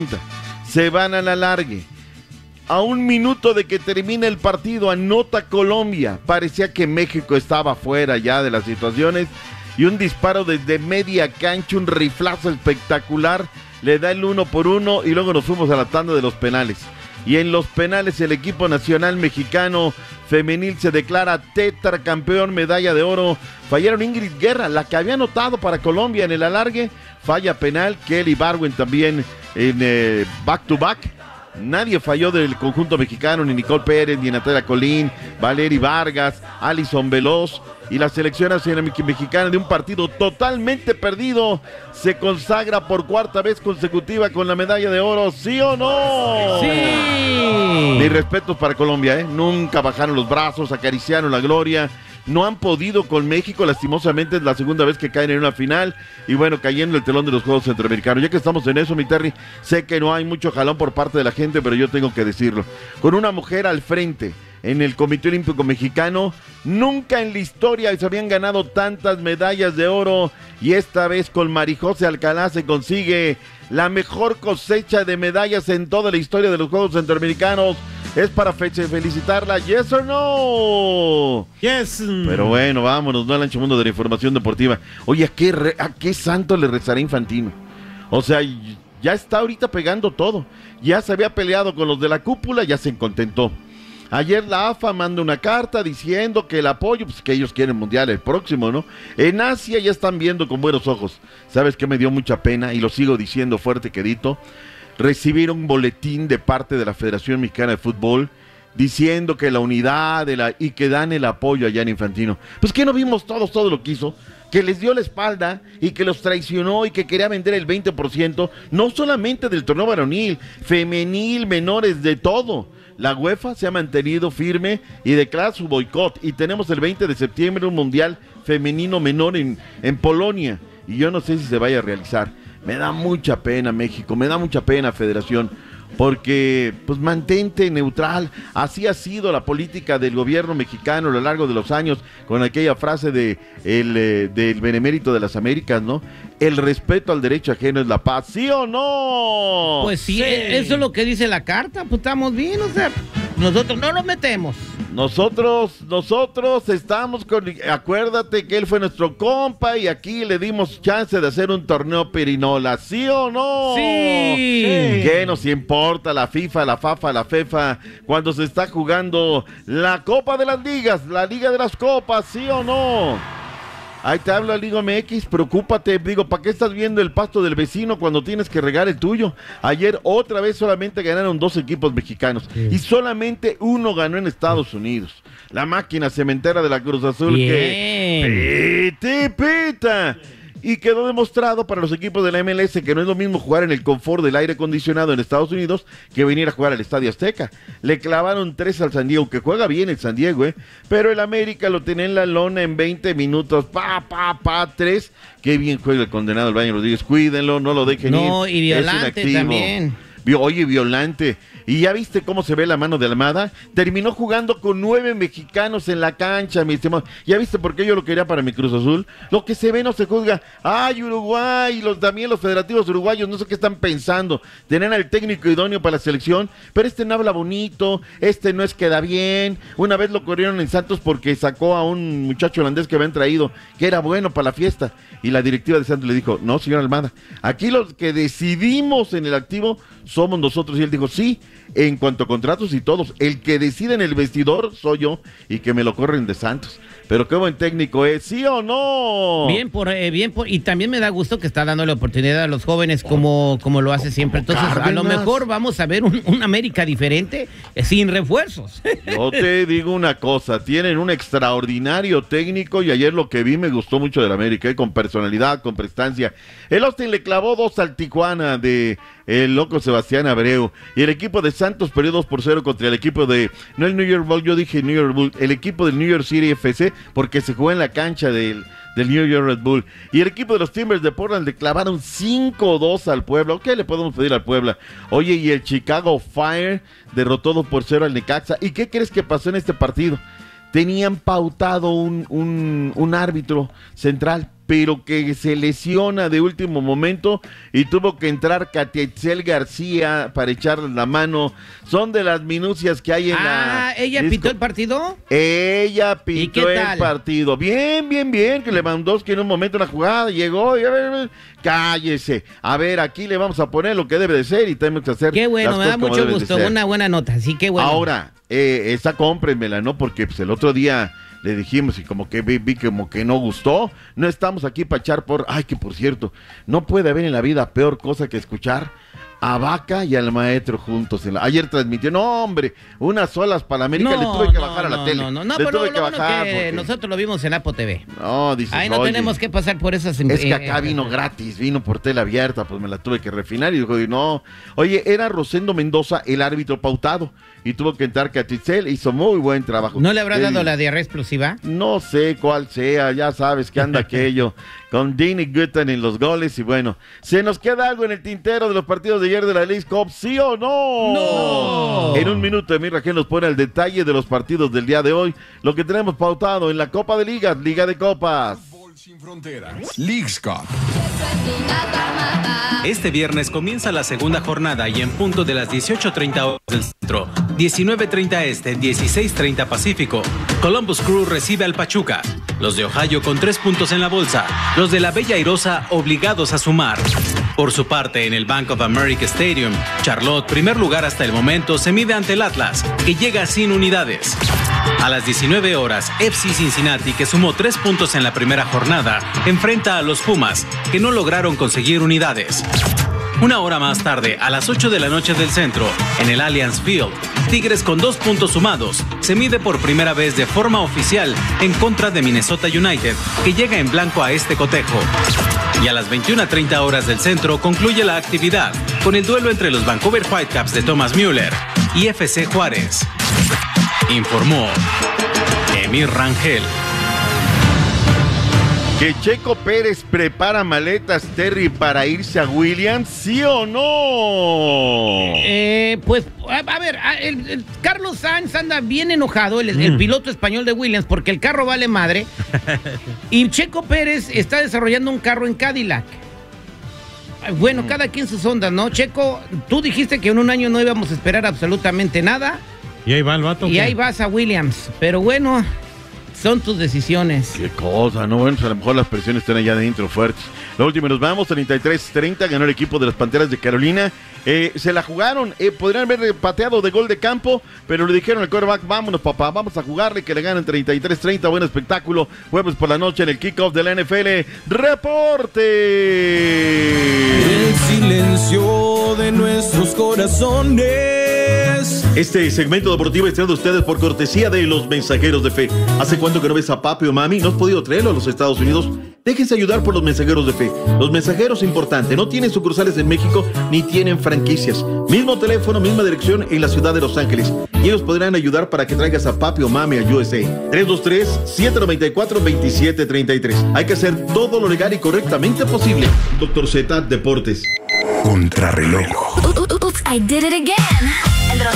Se van a la largue. A un minuto de que termine el partido, anota Colombia. Parecía que México estaba fuera ya de las situaciones. Y un disparo desde media cancha, un riflazo espectacular. Le da el 1-1 y luego nos fuimos a la tanda de los penales. Y en los penales el equipo nacional mexicano femenil se declara tetracampeón, medalla de oro. Fallaron Ingrid Guerra, la que había anotado para Colombia en el alargue. Falla penal, Kelly Barwin también en back to back. Nadie falló del conjunto mexicano, ni Nicole Pérez, ni Natalia Colín, Valery Vargas, Alison Veloz. Y la selección nacional mexicana, de un partido totalmente perdido, se consagra por cuarta vez consecutiva con la medalla de oro. ¿Sí o no? ¡Sí! Mis respetos para Colombia, ¿eh? Nunca bajaron los brazos, acariciaron la gloria. No han podido con México, lastimosamente es la segunda vez que caen en una final. Y bueno, cayendo el telón de los Juegos Centroamericanos. Ya que estamos en eso, mi Terry, sé que no hay mucho jalón por parte de la gente, pero yo tengo que decirlo. Con una mujer al frente en el Comité Olímpico Mexicano, nunca en la historia se habían ganado tantas medallas de oro, y esta vez con Marijose Alcalá se consigue la mejor cosecha de medallas en toda la historia de los Juegos Centroamericanos. Es para felicitarla, ¿yes or no? Yes. Pero bueno, vámonos, no al ancho mundo de la información deportiva. Oye, ¿a qué santo le rezará Infantino? O sea, ya está ahorita pegando todo. Ya se había peleado con los de la cúpula, ya se contentó. Ayer la AFA manda una carta diciendo que el apoyo, pues que ellos quieren mundial el próximo, ¿no? En Asia ya están viendo con buenos ojos. ¿Sabes qué me dio mucha pena? Y lo sigo diciendo fuerte, quedito. Recibir un boletín de parte de la Federación Mexicana de Fútbol diciendo que la unidad y que dan el apoyo allá en Infantino. Pues que no vimos todos todo lo que hizo, que les dio la espalda y que los traicionó y que quería vender el 20%, no solamente del torneo varonil, femenil, menores, de todo. La UEFA se ha mantenido firme y declara su boicot, y tenemos el 20 de septiembre un mundial femenino menor en Polonia, y yo no sé si se vaya a realizar. Me da mucha pena México, me da mucha pena Federación, porque pues mantente neutral. Así ha sido la política del gobierno mexicano a lo largo de los años, con aquella frase del Benemérito de las Américas, ¿no? El respeto al derecho ajeno es la paz, ¿sí o no? Pues sí, eso es lo que dice la carta, pues estamos bien, o sea, nosotros no nos metemos. Nosotros estamos con... Acuérdate que él fue nuestro compa y aquí le dimos chance de hacer un torneo pirinola, ¿sí o no? Sí. ¿Qué nos importa la FIFA, la FAFA, la FEFA cuando se está jugando la Copa de las Ligas, la Liga de las Copas, ¿sí o no? Ahí te habla Liga MX, preocúpate, digo, ¿para qué estás viendo el pasto del vecino cuando tienes que regar el tuyo? Ayer otra vez solamente ganaron 2 equipos mexicanos, y solamente uno ganó en Estados Unidos. La máquina cementera de la Cruz Azul. Bien. que pita. Y quedó demostrado para los equipos de la MLS que no es lo mismo jugar en el confort del aire acondicionado en Estados Unidos que venir a jugar al Estadio Azteca. Le clavaron 3 al San Diego, que juega bien el San Diego, pero el América lo tenía en la lona en 20 minutos, 3. Qué bien juega el condenado el Baño Rodríguez, cuídenlo, no lo dejen ir. No, y Violante también. Oye, Violante. ¿Y ya viste cómo se ve la mano de Almada? Terminó jugando con 9 mexicanos en la cancha, mi estimado. ¿Ya viste por qué yo lo quería para mi Cruz Azul? Lo que se ve no se juzga. ¡Ay, Uruguay! También los federativos uruguayos, no sé qué están pensando. Tenían al técnico idóneo para la selección, pero no habla bonito, no queda bien. Una vez lo corrieron en Santos porque sacó a un muchacho holandés que habían traído, que era bueno para la fiesta. Y la directiva de Santos le dijo, no, señor Almada, aquí los que decidimos en el activo somos nosotros. Y él dijo, sí, en cuanto a contratos y todos, el que decide en el vestidor soy yo, y que me lo corren de Santos. Pero qué buen técnico es, ¿sí o no? Y también me da gusto que está dando la oportunidad a los jóvenes como lo hace siempre. Entonces, Cárdenas, a lo mejor vamos a ver un América diferente, sin refuerzos. Yo te digo una cosa, tienen un extraordinario técnico, y ayer lo que vi me gustó mucho del América, con personalidad, con prestancia. El Austin le clavó 2 al Tijuana de el loco Sebastián Abreu, y el equipo de Santos perdió 2-0 contra el equipo no el New York Bull, yo dije New York Bull, el equipo del New York City FC, porque se jugó en la cancha del New York Red Bull. Y el equipo de los Timbers de Portland le clavaron 5-2 al Puebla. ¿Qué le podemos pedir al Puebla? Oye, y el Chicago Fire derrotó 2-0 al Necaxa. ¿Y qué crees que pasó en este partido? Tenían pautado un árbitro central, pero que se lesiona de último momento y tuvo que entrar Catietzel García para echarle la mano. Son de las minucias que hay en la... ¿Ella pitó el partido? Ella pitó el partido. Bien, que Lewandowski en un momento en la jugada llegó y a ver, cállese. A ver, aquí le vamos a poner lo que debe de ser y tenemos que hacer. Qué bueno, me da mucho gusto, una buena nota, sí, qué bueno. Ahora, esa cómprenmela, ¿no? Porque pues, el otro día le dijimos y como que vi como que no gustó. No estamos aquí para echar por... Ay, que por cierto, no puede haber en la vida peor cosa que escuchar a Vaca y al maestro juntos. Ayer transmitió, no hombre, unas olas para la América, le tuve que bajar a la tele. No, pero lo bueno que nosotros lo vimos en Apple TV. No, dices, ahí no tenemos que pasar por esas... Es que acá vino gratis, vino por tela abierta, pues me la tuve que refinar y dijo, no. Oye, era Rosendo Mendoza el árbitro pautado y tuvo que entrar Catietzel, hizo muy buen trabajo. ¿No le habrá dado la diarrea explosiva? No sé cuál sea, ya sabes que anda aquello con Dini Gutten en los goles y bueno, ¿se nos queda algo en el tintero de los partidos de ayer de la Leagues Cup, sí o no? ¡No! En un minuto, Emir Rangel nos pone el detalle de los partidos del día de hoy, lo que tenemos pautado en la Copa de Ligas, Liga de Copas. Sin fronteras, Leagues Cup. Este viernes comienza la segunda jornada y en punto de las 18:30 horas del centro, 19:30 este, 16:30 pacífico, Columbus Crew recibe al Pachuca. Los de Ohio con 3 puntos en la bolsa, los de la Bella Airosa obligados a sumar. Por su parte, en el Bank of America Stadium, Charlotte, primer lugar hasta el momento, se mide ante el Atlas, que llega sin unidades. A las 19 horas, FC Cincinnati, que sumó 3 puntos en la primera jornada, enfrenta a los Pumas, que no lograron conseguir unidades. Una hora más tarde, a las 8 de la noche del centro, en el Allianz Field, Tigres con 2 puntos sumados se mide por primera vez de forma oficial en contra de Minnesota United, que llega en blanco a este cotejo. Y a las 21:30 horas del centro concluye la actividad con el duelo entre los Vancouver Whitecaps de Thomas Müller y FC Juárez. Informó Emir Rangel. ¿Que Checo Pérez prepara maletas, Terry, para irse a Williams, sí o no? Pues, a ver, el Carlos Sainz anda bien enojado, el piloto español de Williams, porque el carro vale madre. Y Checo Pérez está desarrollando un carro en Cadillac. Bueno, cada quien sus ondas, ¿no? Checo, tú dijiste que en un año no íbamos a esperar absolutamente nada. Y ahí va el vato. Y ahí vas a Williams. Pero bueno, son tus decisiones. Qué cosa, ¿no? Bueno, pues a lo mejor las presiones están allá adentro fuertes. La última nos vamos, 33-30, ganó el equipo de las Panteras de Carolina. Se la jugaron, podrían haber pateado de gol de campo, pero le dijeron al quarterback, vámonos papá, vamos a jugarle, que le ganan 33-30, buen espectáculo. Jueves por la noche en el kickoff de la NFL. ¡Reporte! El silencio de nuestros corazones. Este segmento deportivo es traído a ustedes por cortesía de los Mensajeros de Fe. ¿Hace cuánto que no ves a papi o mami? ¿No has podido traerlo a los Estados Unidos? Déjense ayudar por los Mensajeros de Fe. Los Mensajeros, importante, no tienen sucursales en México ni tienen franquicias. Mismo teléfono, misma dirección en la ciudad de Los Ángeles. Y ellos podrán ayudar para que traigas a papi o mami a USA. 323-794-2733. Hay que hacer todo lo legal y correctamente posible. Dr. Z Deportes. Contrarreloj. Oops, I did it again. El